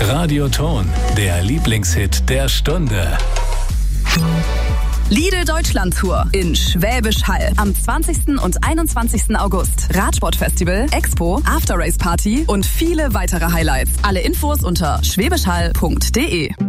Radioton, der Lieblingshit der Stunde. Lidl Deutschland Tour in Schwäbisch Hall am 20. und 21. August. Radsportfestival, Expo, After Race Party und viele weitere Highlights. Alle Infos unter schwäbischhall.de.